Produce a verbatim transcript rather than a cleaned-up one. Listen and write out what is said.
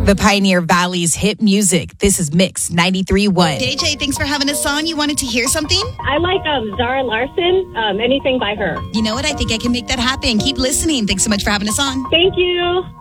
The Pioneer Valley's hit music. This is Mix ninety-three point one. J J, thanks for having us on. You wanted to hear something? I like um, Zara Larson, um, anything by her. You know what? I think I can make that happen. Keep listening. Thanks so much for having us on. Thank you.